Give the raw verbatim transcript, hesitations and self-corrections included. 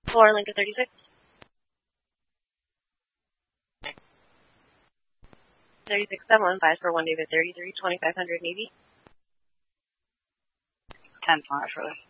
For Lincoln thirty-six. thirty-six seven one five for one David thirty-three, twenty-five hundred Navy. ten five for this.